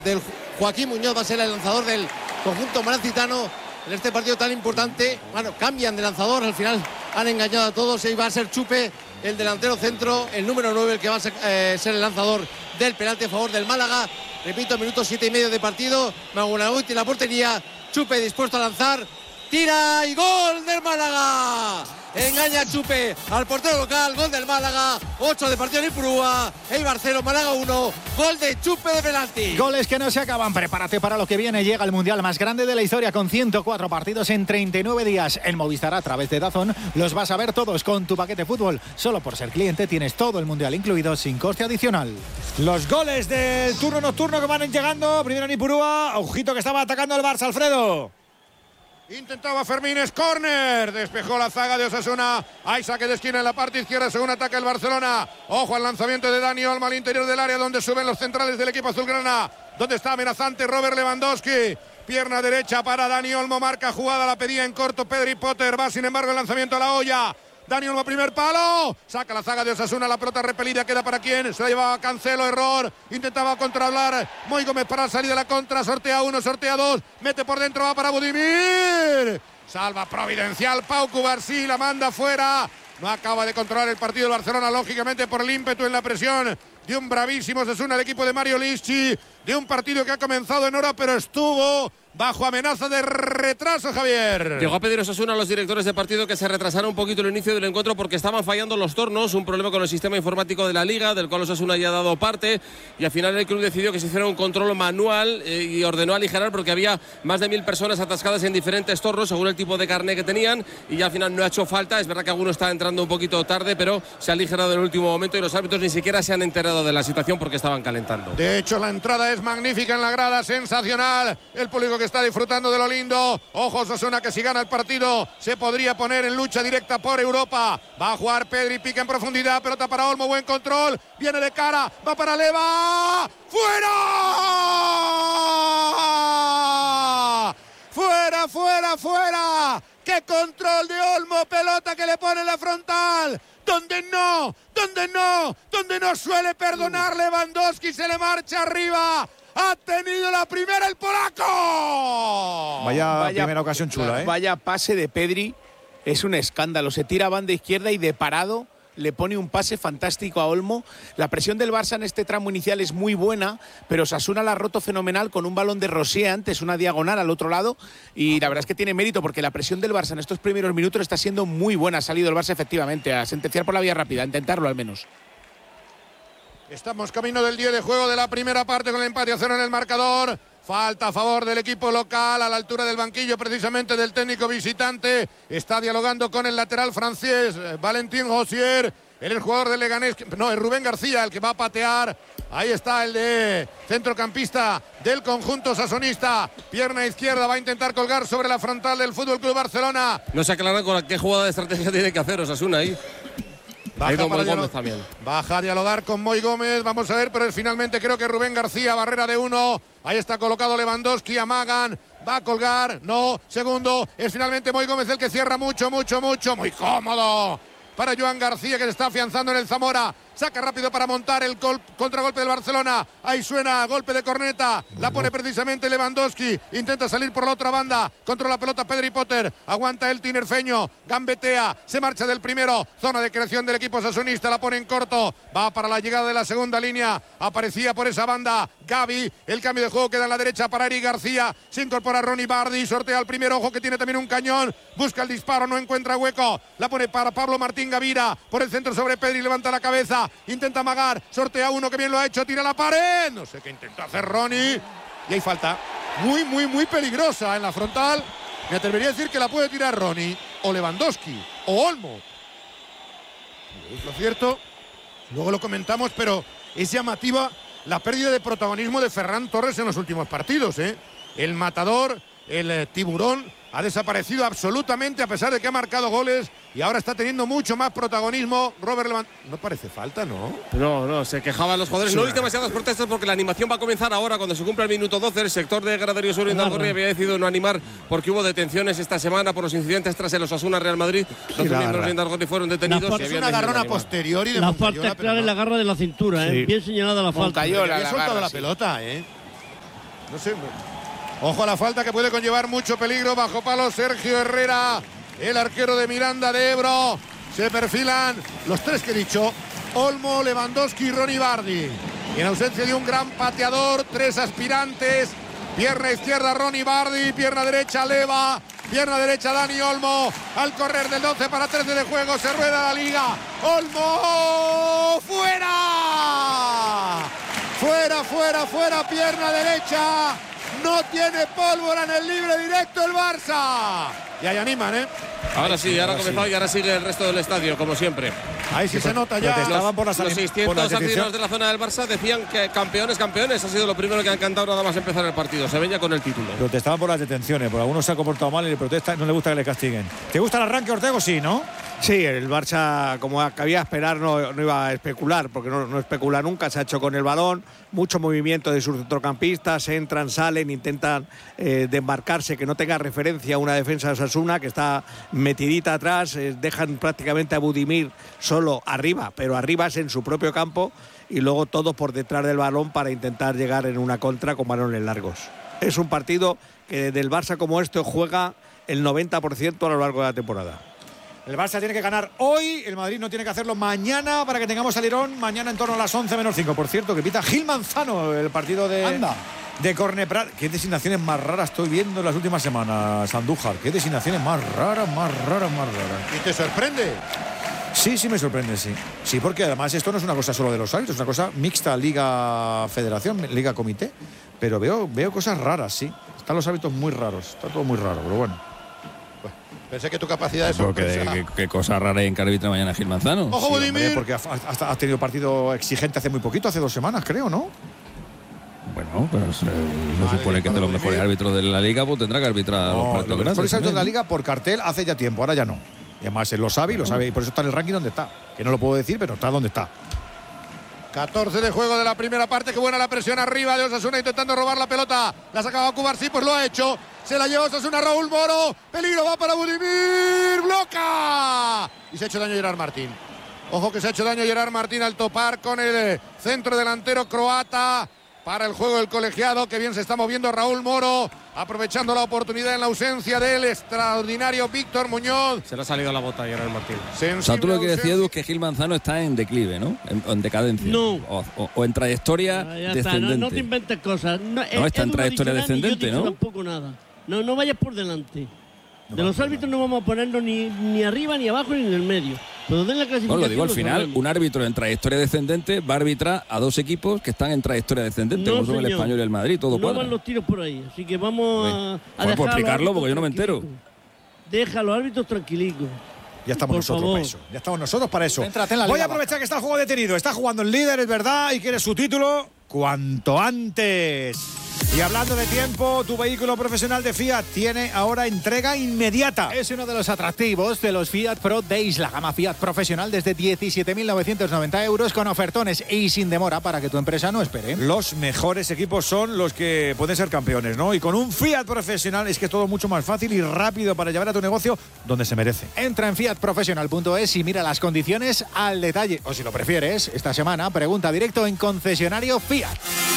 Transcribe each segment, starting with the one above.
del Joaquín Muñoz va a ser el lanzador del conjunto malacitano en este partido tan importante. Bueno, cambian de lanzador, al final han engañado a todos y va a ser Chupe, el delantero centro, el número 9, el que va a ser el lanzador del penalti a favor del Málaga. Repito, minuto 7,5 de partido. Magunaguti en la portería, Chupe dispuesto a lanzar, tira y gol del Málaga. Engaña Chupe al portero local, gol del Málaga, 8 de partido en Ipurúa, Eibar 0, Málaga 1, gol de Chupe de penalti. Goles que no se acaban, prepárate para lo que viene, llega el Mundial más grande de la historia con 104 partidos en 39 días. En Movistar a través de DAZN los vas a ver todos con tu paquete fútbol. Solo por ser cliente tienes todo el Mundial incluido sin coste adicional. Los goles del turno nocturno que van llegando, primero en Ipurúa, ojito que estaba atacando el Barça, Alfredo. Intentaba Fermín, es córner, despejó la zaga de Osasuna, hay saque de esquina en la parte izquierda según ataca el Barcelona. Ojo al lanzamiento de Dani Olmo al interior del área donde suben los centrales del equipo azulgrana, donde está amenazante Robert Lewandowski, pierna derecha para Dani Olmo, marca jugada, la pedía en corto Pedri Potter, va sin embargo el lanzamiento a la olla. Dani Olmo, primer palo, saca la zaga de Osasuna, la pelota repelida, queda para quién, se la llevaba Cancelo, error, intentaba contrablar Moy Gómez para salir de la contra, sortea uno, sortea dos, mete por dentro, va para Budimir, salva providencial Pau Cubarsí, la manda fuera, no acaba de controlar el partido del Barcelona, lógicamente por el ímpetu en la presión de un bravísimo Osasuna, el equipo de Mario Lisci, de un partido que ha comenzado en hora pero estuvo bajo amenaza de retraso, Javier. Llegó a pedir Osasuna a los directores de partido que se retrasara un poquito el inicio del encuentro porque estaban fallando los tornos, un problema con el sistema informático de la Liga, del cual Osasuna ya ha dado parte, y al final el club decidió que se hiciera un control manual y ordenó aligerar porque había más de 1000 personas atascadas en diferentes tornos según el tipo de carné que tenían, y ya al final no ha hecho falta. Es verdad que alguno está entrando un poquito tarde, pero se ha aligerado en el último momento y los árbitros ni siquiera se han enterado de la situación porque estaban calentando. De hecho, la entrada es magnífica en la grada, sensacional, el público que está disfrutando de lo lindo. Ojo Osasuna que si gana el partido se podría poner en lucha directa por Europa. Va a jugar Pedri, pica en profundidad, pelota para Olmo, buen control, viene de cara, va para Leva, ¡fuera! ¡Fuera, fuera, fuera! ¡Qué control de Olmo! Pelota que le pone en la frontal, donde no suele perdonar Lewandowski, se le marcha arriba. Ha tenido la primera el polaco. Vaya primera ocasión chula, ¿eh? Vaya pase de Pedri, es un escándalo. Se tira a banda izquierda y de parado le pone un pase fantástico a Olmo. La presión del Barça en este tramo inicial es muy buena, pero Osasuna la ha roto fenomenal con un balón de Rosier antes, una diagonal al otro lado, y la verdad es que tiene mérito porque la presión del Barça en estos primeros minutos está siendo muy buena. Ha salido el Barça efectivamente a sentenciar por la vía rápida, a intentarlo al menos. Estamos camino del 10 de juego de la primera parte con el empate a 0 en el marcador. Falta a favor del equipo local a la altura del banquillo precisamente del técnico visitante. Está dialogando con el lateral francés Valentín Rosier. Él es el jugador del Leganés. No, es Rubén García el que va a patear. Ahí está el de centrocampista del conjunto sasonista. Pierna izquierda, va a intentar colgar sobre la frontal del FC Barcelona. No se aclara con qué jugada de estrategia tiene que hacer Osasuna ahí. Baja a dialogar con Moy Gómez, vamos a ver, pero finalmente creo que Rubén García, barrera de 1, ahí está colocado Lewandowski, amagan, va a colgar, no, segundo, es finalmente Moy Gómez el que cierra mucho, muy cómodo para Joan García que se está afianzando en el Zamora. Saca rápido para montar el contragolpe del Barcelona. Ahí suena, golpe de corneta. La pone precisamente Lewandowski. Intenta salir por la otra banda. Controla la pelota Pedri Potter. Aguanta el tinerfeño. Gambetea. Se marcha del primero. Zona de creación del equipo sasunista. La pone en corto. Va para la llegada de la segunda línea. Aparecía por esa banda Gavi. El cambio de juego queda en la derecha para Eric García. Se incorpora Ronnie Bardi. Sortea al primero. Ojo que tiene también un cañón. Busca el disparo. No encuentra hueco. La pone para Pablo Martín Gavira. Por el centro sobre Pedri. Levanta la cabeza. Intenta amagar, sortea uno que bien lo ha hecho, tira la pared, no sé qué intenta hacer Ronnie, y hay falta muy peligrosa en la frontal. Me atrevería a decir que la puede tirar Ronnie o Lewandowski o Olmo. Es lo cierto, luego lo comentamos, pero es llamativa la pérdida de protagonismo de Ferran Torres en los últimos partidos, ¿eh? El matador, el tiburón, ha desaparecido absolutamente a pesar de que ha marcado goles y ahora está teniendo mucho más protagonismo Robert Lewandowski. No parece falta, ¿no? No, se quejaban los jugadores. No hay demasiadas protestas porque la animación va a comenzar ahora cuando se cumpla el minuto 12. El sector de Graderío Sur y Indalgorri había decidido no animar porque hubo detenciones esta semana por los incidentes tras el Osasuna Real Madrid. Los miembros de Indalgorri fueron detenidos. Es una agarrona posterior y de la falta clara en la garra de la cintura, sí. Bien señalada la falta. Había soltado la pelota, No sé. Ojo a la falta que puede conllevar mucho peligro. Bajo palo Sergio Herrera, el arquero de Miranda de Ebro. Se perfilan los tres que he dicho: Olmo, Lewandowski y Ronnie Bardi. Y en ausencia de un gran pateador, tres aspirantes. Pierna izquierda Ronnie Bardi, pierna derecha Leva, pierna derecha Dani Olmo. Al correr del 12 para 13 de juego se rueda la liga. Olmo, fuera. Fuera, pierna derecha. No tiene pólvora en el libre directo el Barça. Y ahí animan, ¿eh? Ahora sí, ahora ha comenzado y ahora sigue el resto del estadio, como siempre. Ahí sí se nota ya. Los 600 aficionados de la zona del Barça decían que campeones. Ha sido lo primero que han cantado nada más empezar el partido. Se ven ya con el título. Protestaban por las detenciones, porque algunos se han comportado mal y le protestan, no le gusta que le castiguen. ¿Te gusta el arranque, Ortego? Sí, ¿no? Sí, el Barça, como cabía esperar, no iba a especular, porque no especula nunca. Se ha hecho con el balón, mucho movimiento de sus centrocampistas, entran, salen, intentan desmarcarse, que no tenga referencia a una defensa de Osasuna, que está metidita atrás, dejan prácticamente a Budimir solo arriba, pero arriba es en su propio campo, y luego todos por detrás del balón para intentar llegar en una contra con balones largos. Es un partido que del Barça como este juega el 90% a lo largo de la temporada. El Barça tiene que ganar hoy, el Madrid no tiene que hacerlo mañana para que tengamos salirón mañana en torno a las 11-5. Por cierto, que pita Gil Manzano el partido de Corneprat. Qué designaciones más raras estoy viendo en las últimas semanas, Andújar. Qué designaciones más raras. ¿Y te sorprende? Sí, me sorprende, sí. Sí, porque además esto no es una cosa solo de los árbitros, es una cosa mixta, Liga-Federación, Liga-Comité. Pero veo cosas raras, sí. Están los árbitros muy raros, está todo muy raro, pero bueno. Pensé que tu capacidad de sorpresa. ¿Qué cosa rara en que arbitra mañana Gil Manzano? ¡Ojo, sí, Budimir! Porque has tenido partido exigente hace muy poquito, hace 2 semanas, creo, ¿no? Bueno, pues se supone que es de los mejores árbitros de la Liga, pues tendrá que arbitrar los partidos grandes. Los mejores árbitros de la Liga por cartel hace ya tiempo, ahora ya no. Y además él lo sabe, y por eso está en el ranking donde está. Que no lo puedo decir, pero está donde está. 14 de juego de la primera parte. Qué buena la presión arriba de Osasuna intentando robar la pelota. La sacaba Cubar, sí, pues lo ha hecho. Se la lleva Osasuna, Raúl Moro. Peligro, va para Budimir. ¡Bloca! Y se ha hecho daño Gerard Martín. Ojo que se ha hecho daño Gerard Martín al topar con el centro delantero croata. Para el juego del colegiado, que bien se está moviendo Raúl Moro, aprovechando la oportunidad en la ausencia del extraordinario Víctor Muñoz. Se le ha salido la bota a Gerard Martín. O sea, tú lo que decías, Edu, es que Gil Manzano está en declive, ¿no? En decadencia. No. O en trayectoria descendente. No te inventes cosas. No está en trayectoria descendente, ¿no? Tampoco nada. No vayas por delante. De los árbitros no vamos a ponernos ni arriba, ni abajo, ni en el medio. Pero den la clasificación. Bueno, lo digo al final, un árbitro en trayectoria descendente va a arbitrar a 2 equipos que están en trayectoria descendente, como son el Español y el Madrid, todo cuadra. No van los tiros por ahí, así que vamos a dejar explicarlo porque yo no me entero. Deja a los árbitros tranquilicos. Ya estamos nosotros para eso. Ya estamos nosotros para eso. Voy a aprovechar que está el juego detenido. Está jugando el líder, es verdad, y quiere su título cuanto antes. Y hablando de tiempo, tu vehículo profesional de Fiat tiene ahora entrega inmediata. Es uno de los atractivos de los Fiat Pro Days, la gama Fiat profesional desde 17.990 euros con ofertones y sin demora para que tu empresa no espere. Los mejores equipos son los que pueden ser campeones, ¿no? Y con un Fiat profesional es que es todo mucho más fácil y rápido para llevar a tu negocio donde se merece. Entra en fiatprofesional.es y mira las condiciones al detalle. O si lo prefieres, esta semana pregunta directo en concesionario Fiat.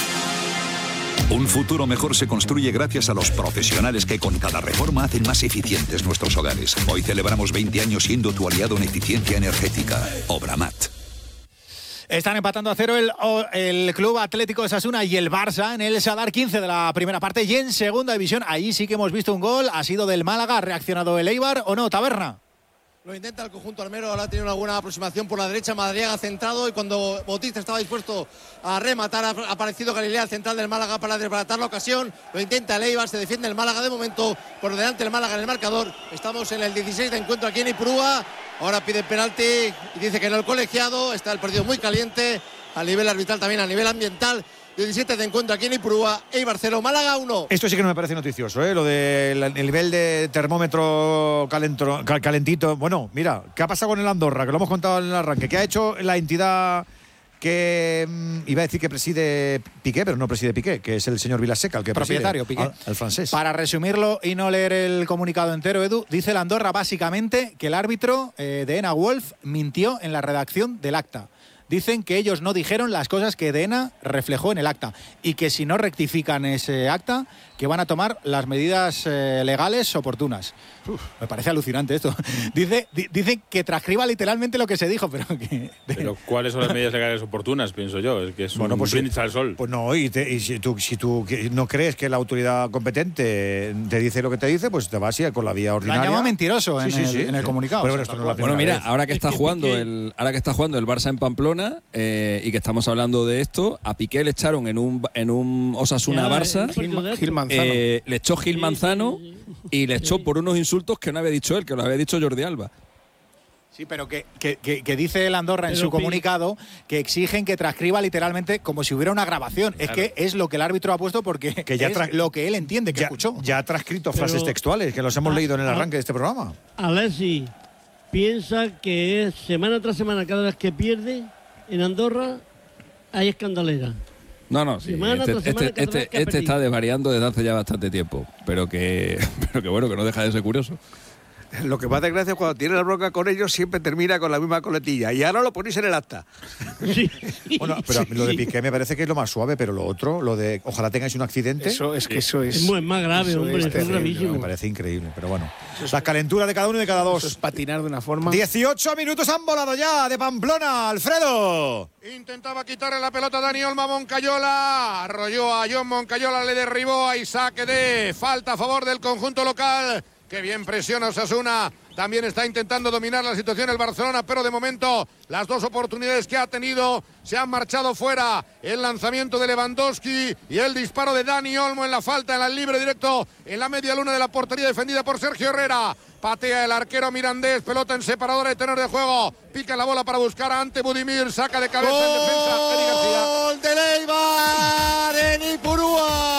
Un futuro mejor se construye gracias a los profesionales que con cada reforma hacen más eficientes nuestros hogares. Hoy celebramos 20 años siendo tu aliado en eficiencia energética. Obramat. Están empatando a 0 el Club Atlético Osasuna y el Barça en el Sadar 15 de la primera parte. Y en segunda división, ahí sí que hemos visto un gol. Ha sido del Málaga. ¿Ha reaccionado el Eibar o no, Taberna? Lo intenta el conjunto almero, ahora tiene una buena aproximación por la derecha, Madariaga centrado, y cuando Bautista estaba dispuesto a rematar, ha aparecido Galilea al central del Málaga para desbaratar la ocasión. Lo intenta el Eibar, se defiende el Málaga de momento, por delante el Málaga en el marcador. Estamos en el 16 de encuentro aquí en Ipurúa, ahora pide penalti y dice que no el colegiado. Está el partido muy caliente, a nivel arbitral también, a nivel ambiental. 17 de encuentro aquí en Ipurúa, Eibar 0, Málaga 1. Esto sí que no me parece noticioso, ¿eh? Lo del nivel de termómetro calentito. Bueno, mira, ¿qué ha pasado con el Andorra? Que lo hemos contado en el arranque. ¿Qué ha hecho la entidad que iba a decir que preside Piqué, pero no preside Piqué, que es el señor Vilaseca, el que propietario preside, Piqué, el francés? Para resumirlo y no leer el comunicado entero, Edu, dice el Andorra básicamente que el árbitro de Ena Wolf mintió en la redacción del acta. dicen que ellos no dijeron las cosas que DENA reflejó en el acta y que si no rectifican ese acta, que van a tomar las medidas legales oportunas. Me parece alucinante esto. Dicen que transcriba literalmente lo que se dijo, pero que... Pero ¿cuáles son las medidas legales oportunas, pienso yo? Es que es un brindis al sol. Pues no, y si tú no crees que la autoridad competente te dice lo que te dice, pues te vas a ir con la vía ordinaria. La llama mentiroso en el comunicado. Pero esto no es la bueno, mira, vez. ahora que está jugando el Barça en Pamplona y que estamos hablando de esto, a Piqué le echaron en un Osasuna-Barça. Gil Manzano. Le echó Gil Manzano y le echó por unos insultos que no había dicho él, que lo había dicho Jordi Alba. Sí, pero que dice el Andorra en su comunicado que exigen que transcriba literalmente como si hubiera una grabación. Claro. Es que es lo que el árbitro ha puesto porque ya es lo que él entiende que escuchó. Ya ha transcrito frases textuales que los hemos leído en el arranque de este programa. Alexis piensa que semana tras semana, cada vez que pierde en Andorra, hay escandalera. No, sí. Este está desvariando desde hace ya bastante tiempo, pero que bueno, que no deja de ser curioso. Lo que más desgracia es cuando tiene la bronca con ellos siempre termina con la misma coletilla. Y ahora lo ponéis en el acta. Sí. Bueno, pero lo de Piqué me parece que es lo más suave, pero lo otro, lo de ojalá tengáis un accidente. Eso es más grave, hombre, es gravísimo. Me parece increíble, pero bueno. Las calenturas de cada uno y de cada dos. Eso es patinar de una forma. 18 minutos han volado ya de Pamplona, Alfredo. Intentaba quitarle la pelota a Dani Olmo a Moncayola. Arrolló a John Moncayola, le derribó a Isaac de falta a favor del conjunto local. Que bien presiona Osasuna. También está intentando dominar la situación el Barcelona, pero de momento las dos oportunidades que ha tenido se han marchado fuera. El lanzamiento de Lewandowski y el disparo de Dani Olmo en la falta, en el libre directo, en la media luna de la portería defendida por Sergio Herrera. Patea el arquero mirandés, pelota en separadora de tenor de juego. Pica la bola para buscar a Ante Budimir, saca de cabeza en defensa. ¡Gol de Leibar en Ipurúa!